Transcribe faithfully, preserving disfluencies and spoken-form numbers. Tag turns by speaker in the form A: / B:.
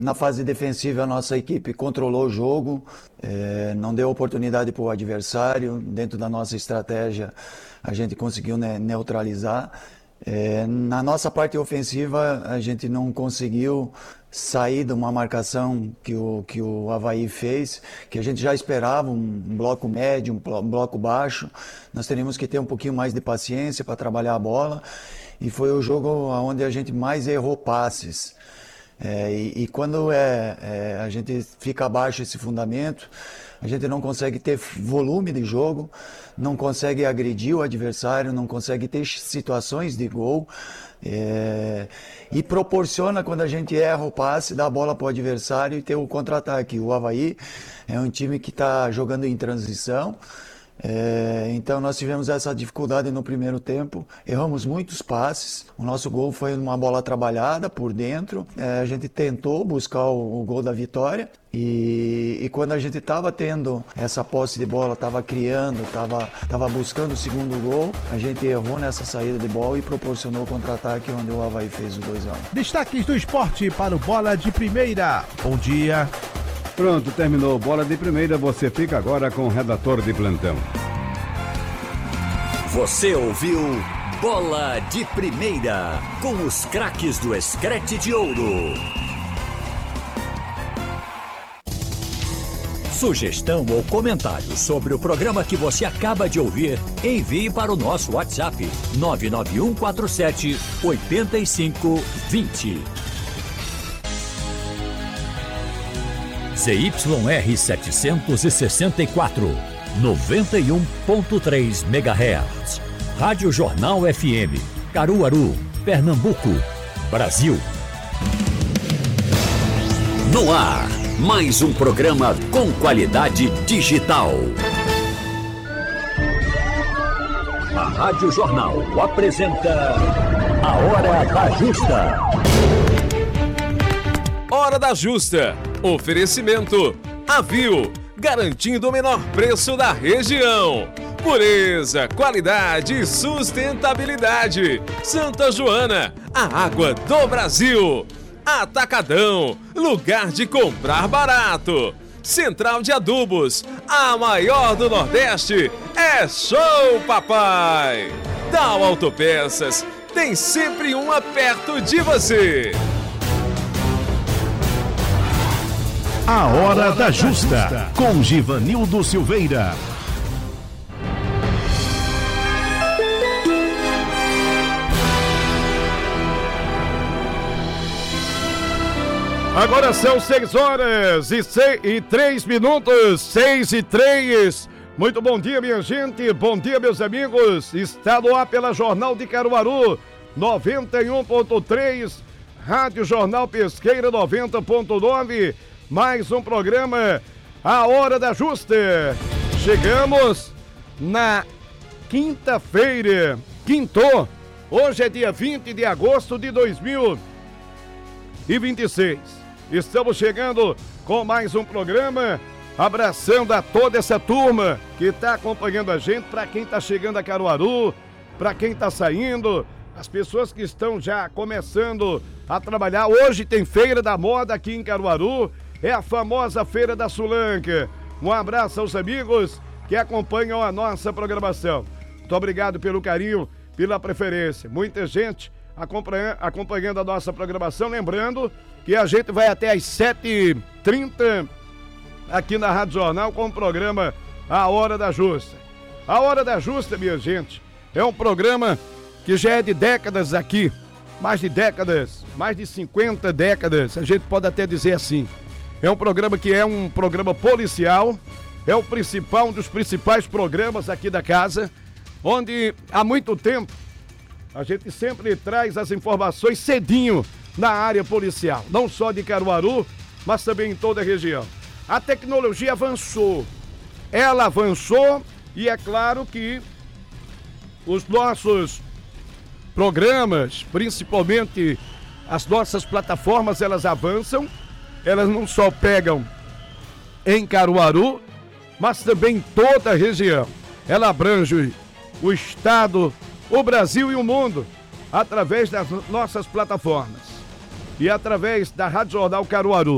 A: Na fase defensiva, a nossa equipe controlou o jogo, é, não deu oportunidade para o adversário. Dentro da nossa estratégia, a gente conseguiu ne- neutralizar. É, na nossa parte ofensiva, a gente não conseguiu sair de uma marcação que o, que o Avaí fez, que a gente já esperava, um, um bloco médio, um blo- um bloco baixo. Nós teríamos que ter um pouquinho mais de paciência para trabalhar a bola. E foi o jogo onde a gente mais errou passes. É, e, e quando é, é, a gente fica abaixo desse fundamento, a gente não consegue ter volume de jogo, não consegue agredir o adversário, não consegue ter situações de gol. É, e proporciona, quando a gente erra o passe, dar a bola para o adversário e ter o contra-ataque. O Avaí é um time que está jogando em transição. É, então nós tivemos essa dificuldade no primeiro tempo, erramos muitos passes, o nosso gol foi uma bola trabalhada por dentro, é, a gente tentou buscar o, o gol da vitória e, e quando a gente estava tendo essa posse de bola, estava criando, estava tava buscando o segundo gol, a gente errou nessa saída de bola e proporcionou o contra-ataque onde o Avaí fez o dois a um.
B: Destaques do esporte para o Bola de Primeira. Bom dia.
C: Pronto, terminou Bola de Primeira, você fica agora com o redator de plantão.
D: Você ouviu Bola de Primeira, com os craques do Screte de Ouro. Sugestão ou comentário sobre o programa que você acaba de ouvir, envie para o nosso WhatsApp nove nove um quatro sete oito cinco dois zero. Z Y R setecentos e sessenta e quatro, noventa e um ponto três megahertz. Rádio Jornal F M, Caruaru, Pernambuco, Brasil. No ar, mais um programa com qualidade digital. A Rádio Jornal apresenta A Hora da Justa.
E: Hora da Justa. Oferecimento Avil, garantindo o menor preço da região. Pureza, qualidade e sustentabilidade. Santa Joana, a água do Brasil. Atacadão, lugar de comprar barato. Central de Adubos, a maior do Nordeste. É show, papai! Dal Autopeças, tem sempre uma perto de você.
B: A Hora da Justa, com Givanildo Silveira.
C: Agora são seis horas e, seis, e três minutos, seis e três. Muito bom dia, minha gente, bom dia, meus amigos. Está no ar pela Jornal de Caruaru, noventa e um ponto três, Rádio Jornal Pesqueira noventa ponto nove. Mais um programa, A Hora da Justa. Chegamos na quinta-feira, quintou. Hoje é dia vinte de agosto de dois mil e vinte e seis. Estamos chegando com mais um programa, abraçando a toda essa turma que está acompanhando a gente, para quem está chegando a Caruaru, para quem está saindo, as pessoas que estão já começando a trabalhar. Hoje tem Feira da Moda aqui em Caruaru. É a famosa Feira da Sulanca. Um abraço aos amigos que acompanham a nossa programação. Muito obrigado pelo carinho, pela preferência. Muita gente acompanhando, acompanhando a nossa programação. Lembrando que a gente vai até às sete e trinta aqui na Rádio Jornal com o programa A Hora da Justa. A Hora da Justa, minha gente, é um programa que já é de décadas aqui. Mais de décadas, mais de cinquenta décadas, a gente pode até dizer assim. É um programa que é um programa policial, é o principal, um dos principais programas aqui da casa, onde há muito tempo a gente sempre traz as informações cedinho na área policial, não só de Caruaru, mas também em toda a região. A tecnologia avançou, ela avançou e é claro que os nossos programas, principalmente as nossas plataformas, elas avançam. Elas não só pegam em Caruaru, mas também em toda a região. Ela abrange o estado, o Brasil e o mundo, através das nossas plataformas. E através da Rádio Jornal Caruaru.